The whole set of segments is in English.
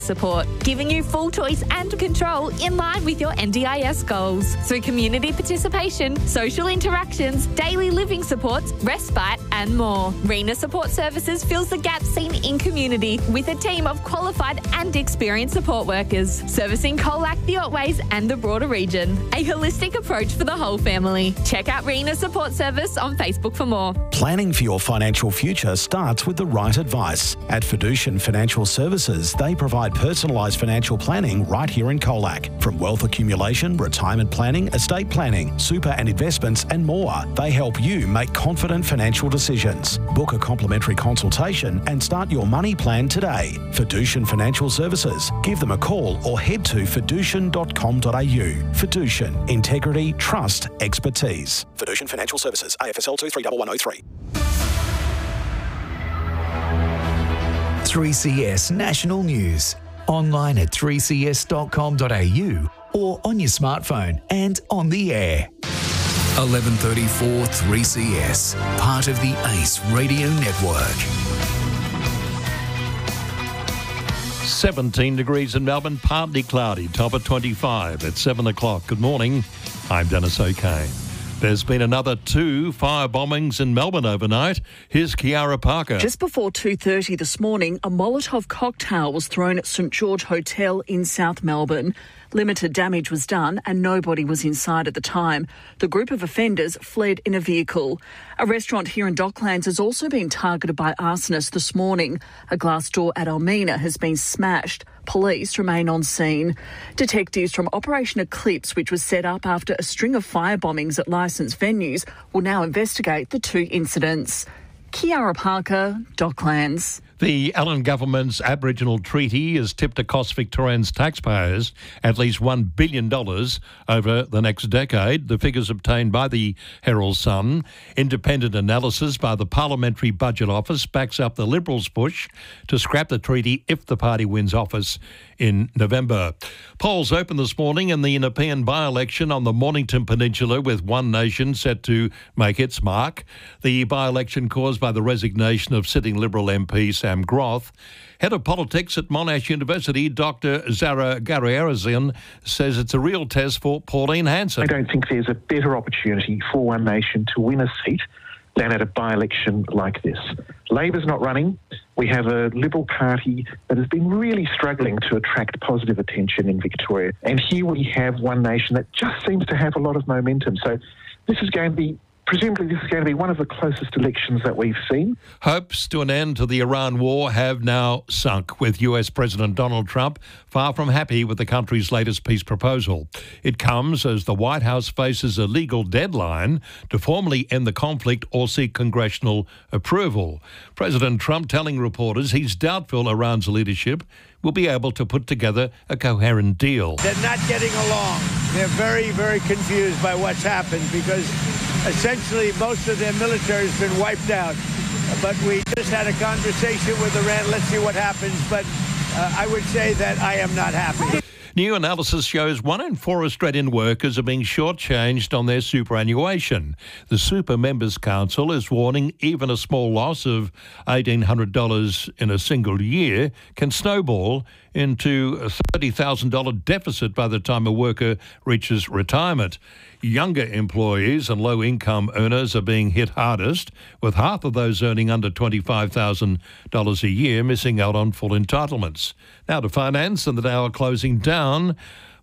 support, giving you full choice and control in line with your NDIS goals through community participation, social interactions, daily living supports, respite and more. RENA Support Services fills the gap seen in community with a team of qualified and experienced support workers, servicing Colac, the Otways and the broader region. A holistic approach for the whole family. Check out RENA Support Service on Facebook for more. Planning for your financial future starts with the right advice. At Fiducian Financial Services, they provide personalised financial planning right here in Colac. From wealth accumulation, retirement planning, estate planning, super and investments and more, they help you make confident financial decisions. Book a complimentary consultation and start your money plan today. Fiducian Financial Services. Give them a call or head to fiducian.com.au. Fiducian. Integrity, trust, expertise. Fiducian Financial Services. AFSL 231103. 3CS National News. Online at 3cs.com.au or on your smartphone and on the air. 1134 3CS, part of the ACE Radio Network. 17 degrees in Melbourne, partly cloudy, top of 25 at 7 o'clock. Good morning, I'm Dennis O'Kane. There's been another 2 fire bombings in Melbourne overnight. Here's Kiara Parker. Just before 2:30 this morning, a Molotov cocktail was thrown at St George Hotel in South Melbourne. Limited damage was done and nobody was inside at the time. The group of offenders fled in a vehicle. A restaurant here in Docklands has also been targeted by arsonists this morning. A glass door at Almina has been smashed. Police remain on scene. Detectives from Operation Eclipse, which was set up after a string of fire bombings at licensed venues, will now investigate the 2 incidents. Kiara Parker, Docklands. The Allen government's Aboriginal Treaty has tipped to cost Victorians taxpayers at least $1 billion over the next decade. The figures obtained by the Herald Sun. Independent analysis by the Parliamentary Budget Office backs up the Liberals' push to scrap the treaty if the party wins office in November. Polls open this morning in the Nepean by-election on the Mornington Peninsula, with One Nation set to make its mark. The by-election caused by the resignation of sitting Liberal MP Sam Groth. Head of politics at Monash University, Dr. Zara Garrierazian, says it's a real test for Pauline Hanson. I don't think there's a better opportunity for One Nation to win a seat than at a by-election like this. Labor's not running. We have a Liberal Party that has been really struggling to attract positive attention in Victoria. And here we have One Nation that just seems to have a lot of momentum. So this is going to be one of the closest elections that we've seen. Hopes to an end to the Iran war have now sunk, with US President Donald Trump far from happy with the country's latest peace proposal. It comes as the White House faces a legal deadline to formally end the conflict or seek congressional approval. President Trump telling reporters he's doubtful Iran's leadership will be able to put together a coherent deal. They're not getting along. They're very, very confused by what's happened because essentially most of their military has been wiped out. But we just had a conversation with Iran. Let's see what happens. But I would say that I am not happy. New analysis shows 1 in 4 Australian workers are being shortchanged on their superannuation. The Super Members Council is warning even a small loss of $1,800 in a single year can snowball into a $30,000 deficit by the time a worker reaches retirement. Younger employees and low-income earners are being hit hardest, with half of those earning under $25,000 a year missing out on full entitlements. Now to finance, and the Dow closing down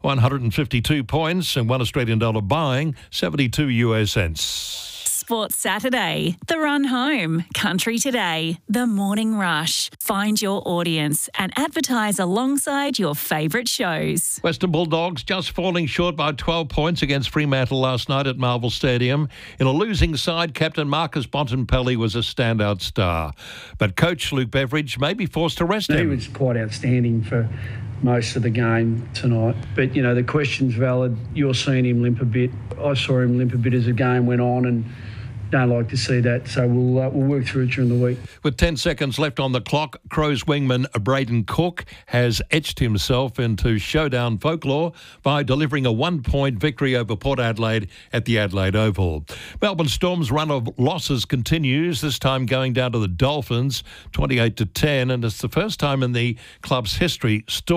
152 points and $1 Australian buying 72 US cents. Sports Saturday, The Run Home, Country Today, The Morning Rush. Find your audience and advertise alongside your favourite shows. Western Bulldogs just falling short by 12 points against Fremantle last night at Marvel Stadium. In a losing side, captain Marcus Bontempelli was a standout star. But coach Luke Beveridge may be forced to rest him. He was quite outstanding for most of the game tonight. But, you know, the question's valid. You're seeing him limp a bit. I saw him limp a bit as the game went on, and don't like to see that. So we'll work through it during the week. With 10 seconds left on the clock, Crows wingman Braden Cook has etched himself into showdown folklore by delivering a 1-point victory over Port Adelaide at the Adelaide Oval. Melbourne Storm's run of losses continues, this time going down to the Dolphins, 28-10, and it's the first time in the club's history Storm